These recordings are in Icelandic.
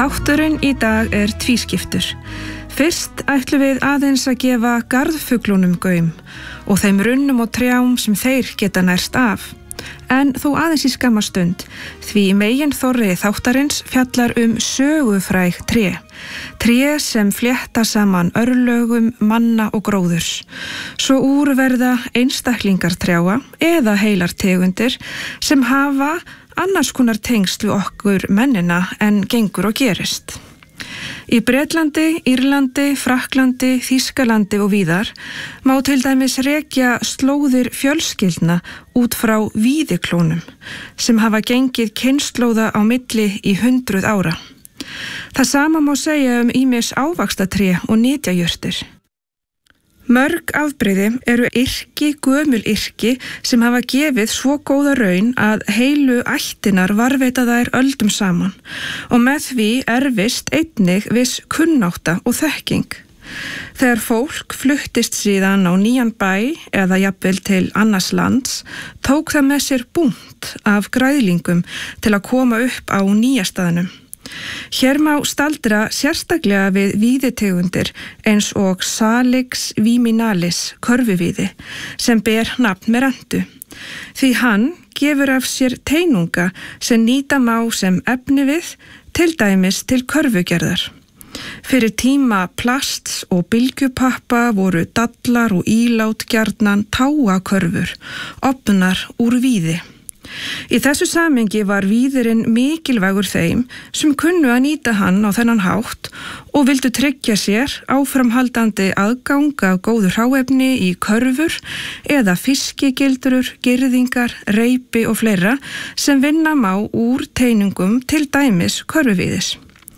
Þátturinn í dag tvískiptur. Fyrst ætlum við aðeins að gefa garðfuglunum gaum og þeim runnum og trjám sem þeir geta nærst af. En þó aðeins í skamma stund, því meginþorri þáttarins fjallar sögufræg tré. Tré sem flétta saman örlögum, manna og gróðurs. Svo úr verða einstaklingar trjáa eða heilar tegundir sem hafa annars konar tengsl við okkur mennina en gengur og gerist. Í Bretlandi, Írlandi, Frakklandi, Þýskalandi og víðar má til dæmis rekja slóðir fjölskyldna út frá víðiklónum sem hafa gengið kynslóða á milli í 100 ára. Það sama má segja ýmis ávaxtatré og nytjajurtir. Mörg afbrigði eru yrki, gömul yrki sem hafa gefið svo góða raun að heilu ættinar varðveita þær öldum saman og með því erfist einnig viss kunnátta og þekking. Þegar fólk fluttist síðan á nýjan bæ eða jafnvel til annars lands, tók það með sér búnt af græðlingum til að koma upp á nýja staðnum. Hér má staldra sérstaklega við víðitegundir eins og Salix viminalis, körfuvíði, sem ber nafn með rentu. Því hann gefur af sér teinunga sem nýta má sem efnivið, til dæmis til körfugerðar. Fyrir tíma plasts og bylgjupappa voru dallar og ílát gjarnan táakörfur, ofnar úr víði. Í þessu samhengi var víðirinn mikilvægur þeim sem kunnu að nýta hann á þennan hátt og vildu tryggja sér áframhaldandi aðgang af góðu hráefni í körfur eða fiskigildrur, girðingar, reipi og fleira sem vinna má úr teinungum til dæmis körfuvíðis.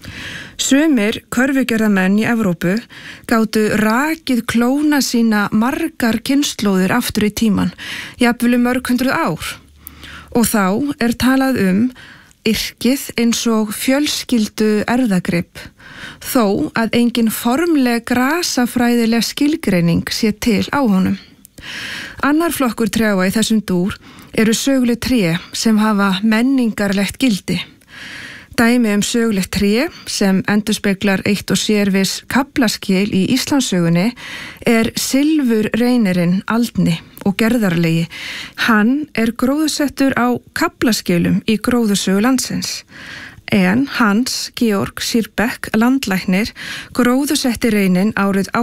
Sumir körfugerðamenn í Evrópu gátu rakið klóna sína margar kynslóðir aftur í tíman, jafnvel mörg hundruð ár. Og þá talað yrkið eins og fjölskyldu erfðagrip, þó að engin formleg grasafræðileg skilgreining sé til á honum. Annar flokkur trjáa í þessum dúr eru söguleg tré sem hafa menningarlegt gildi. Dæmi sögulegt tré sem endurspeglar eitt og sér viss kaflaskil í Íslandssögunni silfurreynirinn Aldni og gerðarlegi. Hann gróðusettur á kaflaskilum í gróðusögu landsins. En Hans Georg Sirbeck landlæknir gróðusetti reyninn árið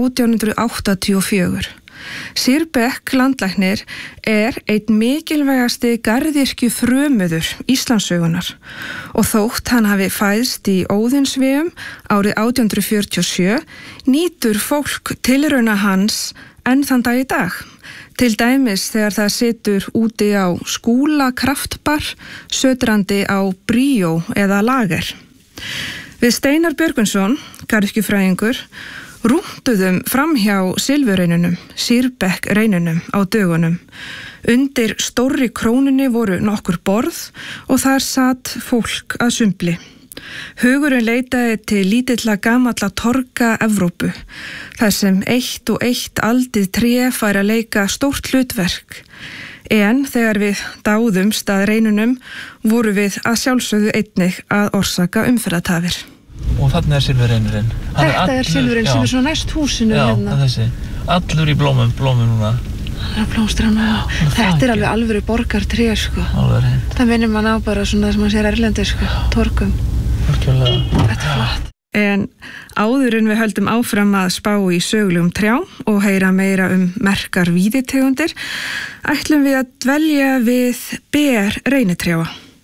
1884. Sirbeck landlæknir einn mikilvægasti garðyrkju frömuður Íslandssögunar og þótt hann hafi fæðst í Óðinsvéum árið 1847 nýtur fólk tilrauna hans enn þann dag í dag. Til dæmis þegar það situr úti á skúlakraftbar, sötrandi á bríó eða lager. Við Steinar Björgvinsson, garðyrkjufræðingur, rúntuðum framhjá silfurreynunum, Sirbeck-reynunum á dögunum. Undir stórri krónunni voru nokkur borð og þar sat fólk að sumbli. Hugurinn leitaði til lítilla gamalla torga Evrópu, þar sem eitt og eitt aldið tré færi að leika stórt hlutverk. En þegar við dáðumst að reynunum voru við að sjálfsögðu einnig að orsaka umferðartafir. Og þarna silfurreynurinn. Þetta silfurreyn sem svona næst húsinu hérna. Já, þessi. Allur í blómum núna. Hann að blómstra núna. Þetta alveg alvöru borgartré, sko. Alveg. Það minnir mann á bara svona sem mann sér erlendi, sko, torgum. Algjörlega. Þetta flott. En áður en við höldum áfram að spá í sögulegum trjám og heyra meira merkar víðitegundir, ætlum við að dvelja við reynitrjáa.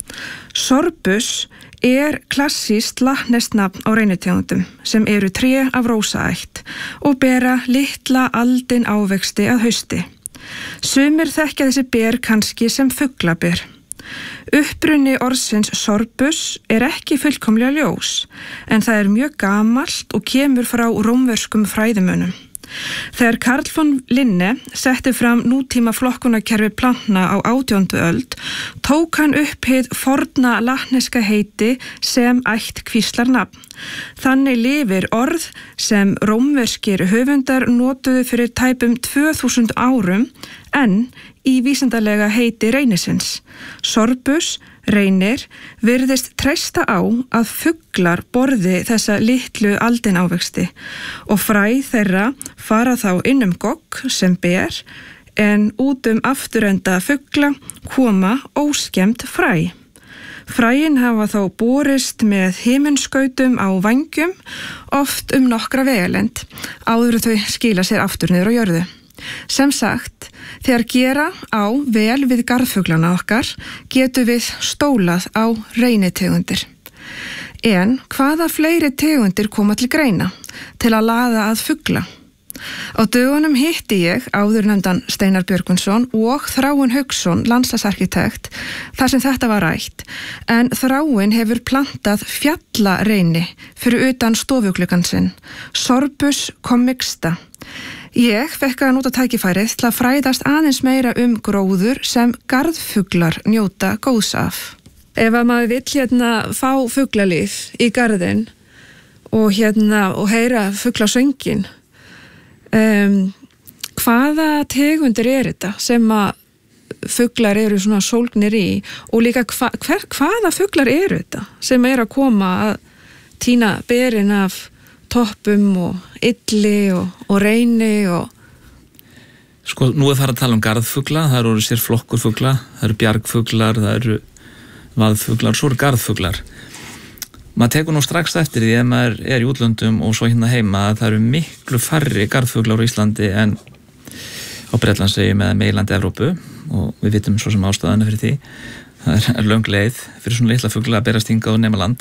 Sorbus klassískt latneskt nafn á reynitegundum sem eru tré af rósaætt og bera litla aldin ávexti að hausti. Sumir þekkja þessi ber kannski sem fuglaber. Uppruni orðsins sorbus ekki fullkomlega ljós, en það mjög gamalt og kemur frá rómverskum fræðimönnum. Þegar Carl von Linné setti fram nútíma flokkunarkerfi plantna á 18. öld, tók hann upp hið forna latneska heiti sem ættkvíslarnafn. Þannig lifir orð sem rómverskir höfundar notuðu fyrir tæpum 2000 árum en í vísindalega heiti reynisins. Sorbus Reynir virðist treysta á að fuglar borði þessa litlu aldinávexti og fræ þeirra fara þá inn gogg sem ber en út afturenda fugla koma óskemmt fræ. Fræin hafa þá borist með himinskautum á vængjum oft nokkra vegalengd áður þau skila sér aftur niður á jörðu. Sem sagt, þegar gera á vel við garðfuglana okkar, getum við stólað á reynitegundir. En hvaða fleiri tegundir koma til greina til að laða að fugla? Á dögunum hitti ég áðurnefndan Steinar Björgvinsson og Þráin Hauksson, landslagsarkitekt, þar sem þetta var rætt, en Þráin hefur plantað fjallareyni fyrir utan stofugluggann sinn, Sorbus commixta. Ég fekk að nota tækifærið til að fræðast aðeins meira gróður sem garðfuglar njóta góðs af. Ef að maður vill fá fuglalíf í garðinn og heyra fuglasöngin, hvaða tegundir þetta sem að fuglar eru svona sólgnir í og líka hvaða fuglar eru þetta sem að koma að tína berin af toppum og illi og reyni og... Sko, nú farið að tala garðfugla, það eru sér flokkur fugla, það eru bjargfuglar, það eru vaðfuglar, svo eru garðfuglar. Maður tekur nú strax eftir því ef maður í útlöndum og svo heima að það eru miklu færri garðfuglar á Íslandi en á Bretlandseyjum eða meginlandi Evrópu og við vitum svo sem ástæðuna fyrir því. Það löng leið fyrir svona litla fugla að berast hingað og nema land.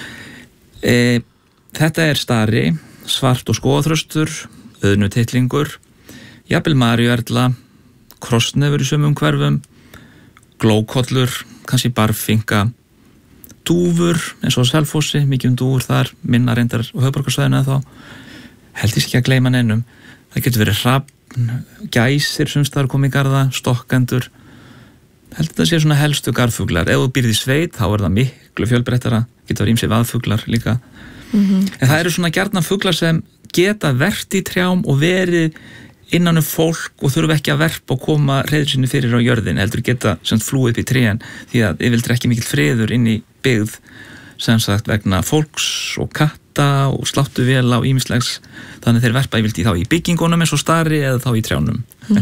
Þetta stari, svart og skóðþröstur, auðnutittlingur, jafnvel maríuerla, krossnefur í sumum hverfum, glókollur, kannski barfinka, dúfur eins og Selfossi, mikið dúfur þar, minna reyndar á höfuðborgarsvæðinu þá, held ég ekki að gleyma neinum. Það getur verið hrafn, gæsir sem staðar komið í garða, stokkendur, held þetta sé svona helstu garðfuglar. Ef þú býrð í sveit, þá það miklu fjölbreyttara, getur verið ýmsir vaðfuglar líka. En það eru svona gjarnan fuglar sem geta verpt í trjám og verið innan fólk og þurfa ekki að verpa og koma hreiður sinni fyrir á jörðin, heldur geta flúið upp í trén því að yfirleitt ekki mikill friður inn í byggð sem sagt vegna fólks og katta og sláttuvéla og ýmislegs, þannig þeir verpa yfirleitt í byggingunum eins og stari eða þá í trjánum.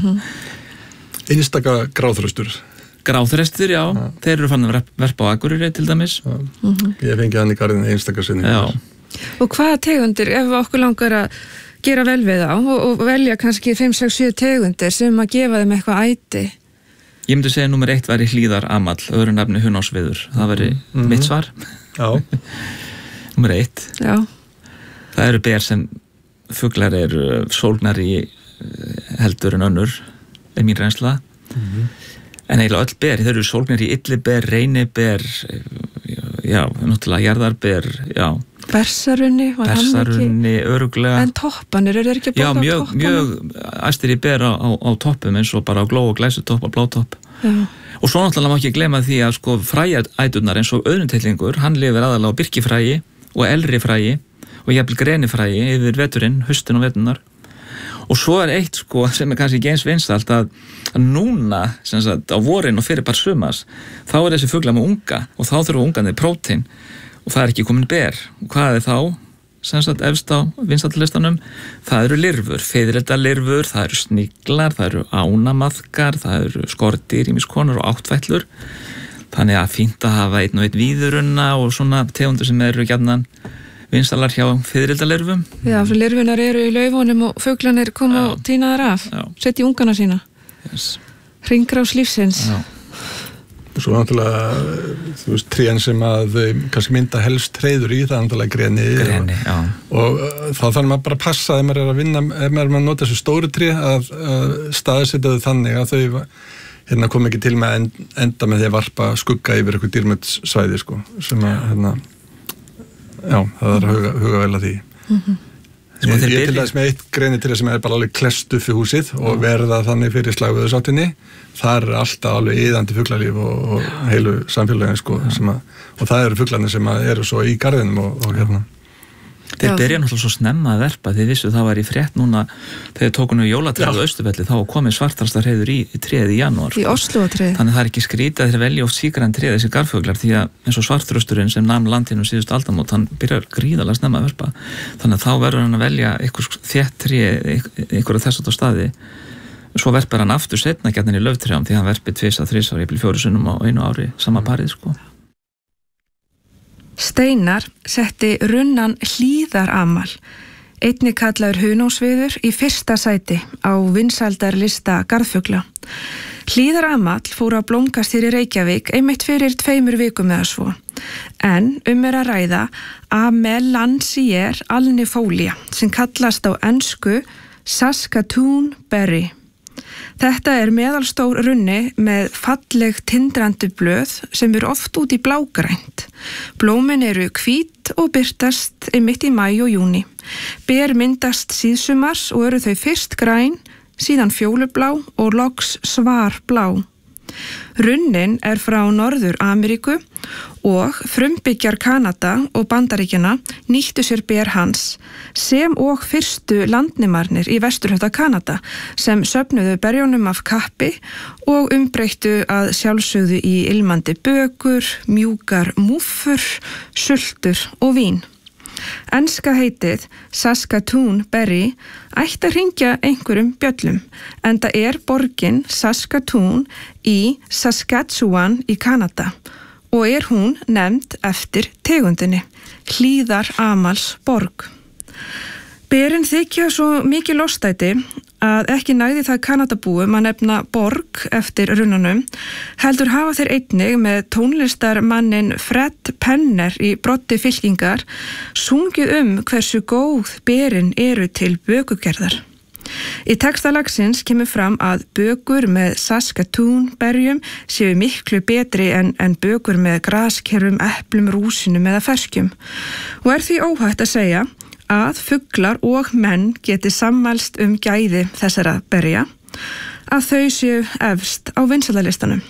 Einstaka gráþröstur. Gráþrestir, já, þeir eru fann að verpa á Akureyri til dæmis. Ég fengi hann í garðinu einstaka sinni. Já. Og hvaða tegundir, ef okkur langar að gera vel við þá og velja kannski 5, 6, 7 tegundir sem að gefa þeim eitthvað æti? Ég myndi segja númer 1 væri hlíðaramall, öðru nafni hunásviður. Það væri mitt svar. Já. Númer 1. Já. Það eru ber sem fuglar eru sólgnar í heldur en önnur, mín reynsla. En eiginlega öll ber, þeir eru sólgnir í illiber, reyniber, já, náttúrulega jarðarber, já. Bersarunni, var hann ekki? Bersarunni, öruglega. En toppanir, eru þeir ekki bóta á toppana? Já, mjög æstir í ber á toppum eins og bara á gló- og glæsutopp og blátopp. Já. Og svo náttúrulega má ekki gleyma því að sko frææturnar eins og auðnutittlingur, hann lifir aðalega á birkifræi og elri fræi og jafnvel grenifræi yfir veturinn, haustin og veturnar. Og svo eitt sko sem kannski ekki eins vinsælt að núna, sem sagt, á vorin og fyrir bara sumars, þá þessi fuglar með unga og þá þurfa ungarnir prótein og það ekki komin ber. Og hvað þá? Sem sagt, efst á vinsællistanum, það eru lirfur, fiðrildalirfur, það eru sniglar, það eru ánamaðkar, það eru skordýr, ýmis konar og áttfætlur. Þannig að fínt að hafa einn og einn víðurunna og svona tegundur sem eru gjarnan vinsælar hjá fiðrildalirfum. Já, fyrir lirfunar eru í laufunum og fuglanir koma og tína þar af, setja í ungana sína. Yes. Hringrás lífsins. Já. Og svo náttúrulega, þú veist, trén sem að kannski mynda helst hreiður í, það er náttúrulega greni, já. Og þá þarf maður bara að passa ef maður að vinna, ef maður að nota þessu stóru tré að staðsetja þau þannig að þau kom ekki til með að enda með því að varpa skugga yfir eitthvað dýrmætssvæði, sko, sem að, já, það er að huga vel að því. Ég til þess með eitt grenitré sem bara alveg klest upp í húsið og verða þannig fyrir slagveðursáttinni. Það er alltaf alveg iðandi fuglalíf og heilu samfélagin, sko, og það eru fuglarnir sem eru svo í garðinum og hérna. Þeir byrja náttúrulega svo snemma að verpa, þið vissu það var í frétt núna þegar tókunum jólatræð á Austurvelli, þá komið svartrasta hreiður í tréð í janúar. Í Oslo-tréð. Þannig það ekki skrítið að þeir velja oft síkran tréð þessi garðfuglar, því að eins og svartrösturinn sem nam landinu síðust aldamót, hann byrjar gríðarlega snemma að verpa. Þannig að þá verður hann að velja einhver þétt tréð, einhverja þess að staði. Svo verpar hann aftur seinna gjarnan í lauftrjám því hann verpir 2-3 ári, jafnvel 4 sinnum á einu ári, sama parið sko. Steinar setti runnan Hlíðaramal, einnig kallaður hunósviður, í fyrsta sæti á vinsældarlista garðfugla. Hlíðaramall fór að blómgast hér í Reykjavík einmitt fyrir 2 vikum eða svo. En er að ræða Amelanchier alnifolia sem kallast á ensku Saskatoon berry. Þetta meðalstór runni með falleg tindrandi blöð sem oft út í blágrænt. Blómin hvít og birtast einmitt í maí og júní. Ber myndast síðsumars og þau fyrst græn, síðan fjólublá og loks svarblá. Runnin frá Norður Ameríku og frumbyggjar Kanada og Bandaríkjanna nýttu sér ber hans sem og fyrstu landnemarnir í vesturhluta Kanada sem söfnuðu berjónum af kappi og umbreyttu að sjálfsögðu í ilmandi bökur, mjúkar múffur, sultur og vín. Enska heitið Saskatoon berry ætti að hringja einhverjum bjöllum, enda borgin Saskatoon í Saskatchewan í Kanada og hún nefnd eftir tegundinni, Hlíðaramals borg. Berin þykja svo mikið lostæti að ekki nægði það Kanadabúum að nefna borg eftir runnunum, heldur hafa þeir einnig með tónlistarmannin Fred Penner í broddi fylkingar sungið hversu góð berin til bökugerðar. Í texta lagsins kemur fram að bökur með Saskatoon berjum séu miklu betri en bökur með graskerfum, eplum, rúsinum eða ferskjum og því óhætt að segja að fuglar og menn geti sammælst gæði þessara berja, að þau séu efst á vinsældarlistanum.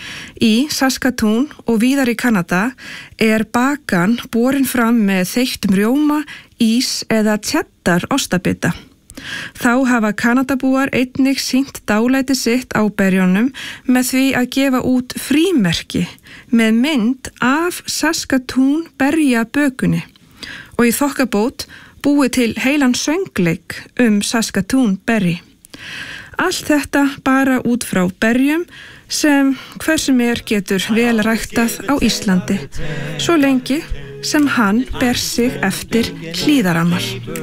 Í Saskatoon og víðar í Kanada bakan borin fram með þeyttum rjóma, ís eða cheddar ostabita. Þá hafa Kanadabúar einnig sýnt dálæti sitt á berjónum með því að gefa út frímerki með mynd af Saskatoon berjabökunni og í þokkabót búið til heilan söngleik Saskatoon berry. Allt þetta bara út frá berjum sem hver sem getur vel ræktað á Íslandi, svo lengi sem hann ber sig eftir Hlíðaramal.